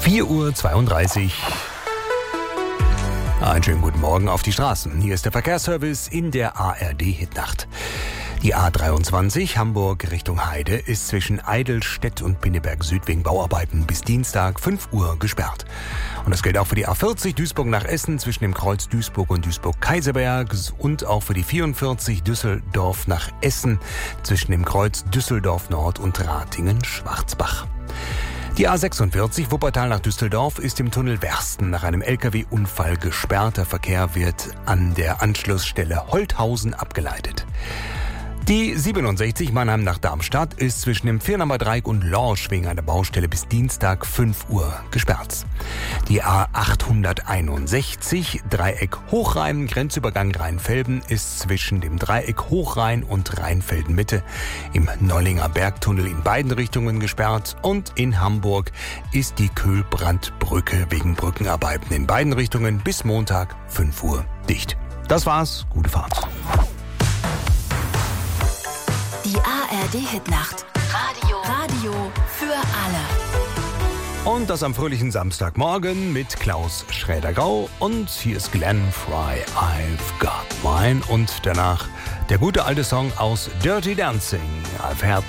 4:32 Uhr. Einen schönen guten Morgen auf die Straßen. Hier ist der Verkehrsservice in der ARD-Hitnacht. Die A23 Hamburg Richtung Heide ist zwischen Eidelstedt und Pinneberg Süd wegen Bauarbeiten bis Dienstag 5 Uhr gesperrt. Und das gilt auch für die A40 Duisburg nach Essen zwischen dem Kreuz Duisburg und Duisburg-Kaiserberg und auch für die 44 Düsseldorf nach Essen zwischen dem Kreuz Düsseldorf Nord und Ratingen-Schwarzbach. Die A46 Wuppertal nach Düsseldorf ist im Tunnel Wersten nach einem LKW-Unfall gesperrt. Der Verkehr wird an der Anschlussstelle Holthausen abgeleitet. Die 67 Mannheim nach Darmstadt ist zwischen dem Viernamer Dreieck und Lorsch wegen einer Baustelle bis Dienstag 5 Uhr gesperrt. Die A861 Dreieck Hochrhein Grenzübergang Rheinfelden ist zwischen dem Dreieck Hochrhein und Rheinfelden Mitte im Nollinger Bergtunnel in beiden Richtungen gesperrt und in Hamburg ist die Köhlbrandbrücke wegen Brückenarbeiten in beiden Richtungen bis Montag 5 Uhr dicht. Das war's, gute Fahrt. Die ARD-Hitnacht. Radio für alle. Und das am fröhlichen Samstagmorgen mit Klaus Schräder-Grau. Und hier ist Glenn Frey, I've Got Mine. Und danach der gute alte Song aus Dirty Dancing, I've Had